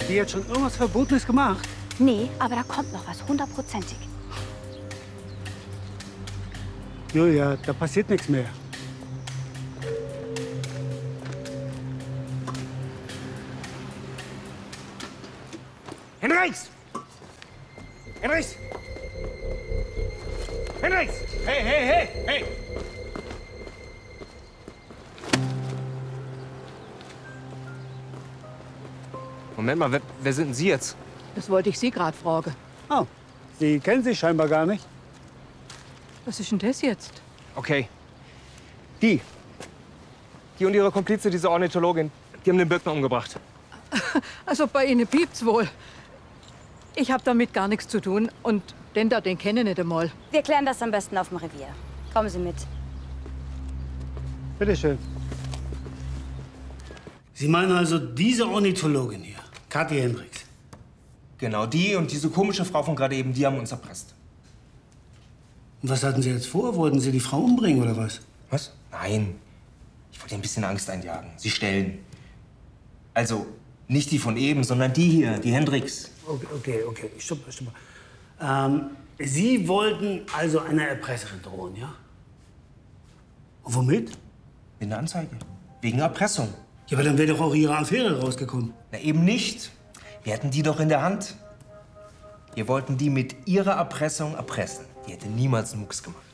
die jetzt schon irgendwas Verbotenes gemacht? Nee, aber da kommt noch was, 100%ig. Julia, da passiert nichts mehr. Henriks! Henriks! Henriks! Hey, hey, hey, hey! Moment mal, wer sind denn Sie jetzt? Das wollte ich Sie gerade fragen. Oh, Sie kennen sich scheinbar gar nicht. Was ist denn das jetzt? Okay. Die und ihre Komplize, diese Ornithologin, die haben den Birkner umgebracht. Also bei Ihnen piept's wohl. Ich habe damit gar nichts zu tun und den kenne ich nicht einmal. Wir klären das am besten auf dem Revier. Kommen Sie mit. Bitte schön. Sie meinen also diese Ornithologin hier, Kathi Hendricks? Genau, die und diese komische Frau von gerade eben, die haben uns erpresst. Und was hatten Sie jetzt vor? Wollten Sie die Frau umbringen oder was? Was? Nein. Ich wollte ihr ein bisschen Angst einjagen. Sie stellen. Also, nicht die von eben, sondern die hier, die Hendricks. Okay. Stopp. Sie wollten also einer Erpresserin drohen, ja? Und womit? Mit einer Anzeige. Wegen Erpressung. Ja, aber dann wäre doch auch Ihre Affäre rausgekommen. Na, eben nicht. Wir hatten die doch in der Hand. Wir wollten die mit ihrer Erpressung erpressen. Die hätte niemals einen Mucks gemacht.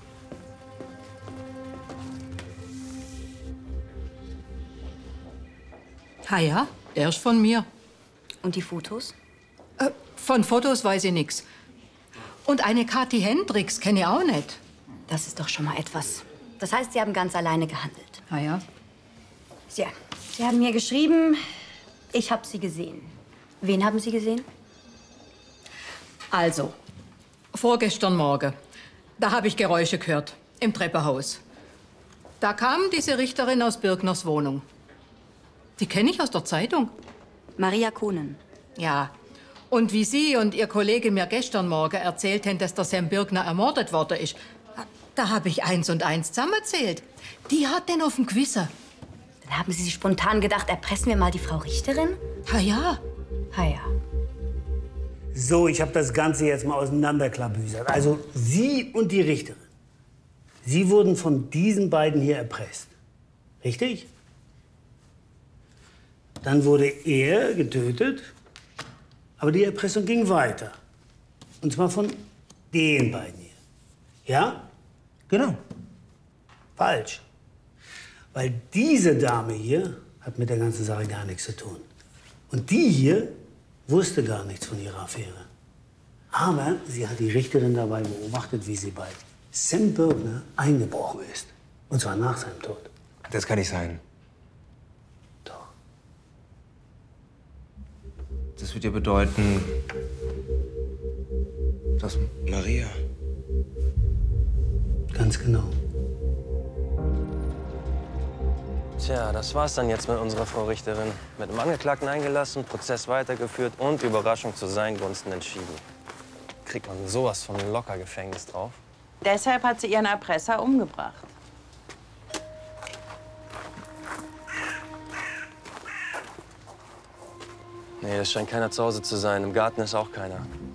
Ah ja, der ist von mir. Und die Fotos? Von Fotos weiß ich nichts. Und eine Kathi Hendricks kenne ich auch nicht. Das ist doch schon mal etwas. Das heißt, Sie haben ganz alleine gehandelt. Ah ja. Ja, Sie haben mir geschrieben, ich habe Sie gesehen. Wen haben Sie gesehen? Also, vorgestern Morgen, da habe ich Geräusche gehört, im Treppenhaus. Da kam diese Richterin aus Birkners Wohnung. Die kenne ich aus der Zeitung. Maria Kuhnen. Ja. Und wie Sie und Ihr Kollege mir gestern Morgen erzählt haben, dass der Sam Birkner ermordet worden ist, da habe ich 1 und 1 zusammengezählt. Die hat den auf dem Gewissen. Dann haben Sie sich spontan gedacht, erpressen wir mal die Frau Richterin? Ah ja. Ah ja. So, ich habe das Ganze jetzt mal auseinanderklabüsert. Also Sie und die Richterin. Sie wurden von diesen beiden hier erpresst. Richtig? Dann wurde er getötet, aber die Erpressung ging weiter. Und zwar von den beiden hier. Ja? Genau. Falsch. Weil diese Dame hier hat mit der ganzen Sache gar nichts zu tun. Und die hier wusste gar nichts von ihrer Affäre. Aber sie hat die Richterin dabei beobachtet, wie sie bei Sam Birkner eingebrochen ist. Und zwar nach seinem Tod. Das kann nicht sein. Doch. Das würde ja bedeuten, dass Maria... Ganz genau. Tja, das war's dann jetzt mit unserer Frau Richterin. Mit dem Angeklagten eingelassen, Prozess weitergeführt und Überraschung zu seinen Gunsten entschieden. Kriegt man sowas von locker Gefängnis drauf? Deshalb hat sie ihren Erpresser umgebracht. Nee, es scheint keiner zu Hause zu sein. Im Garten ist auch keiner.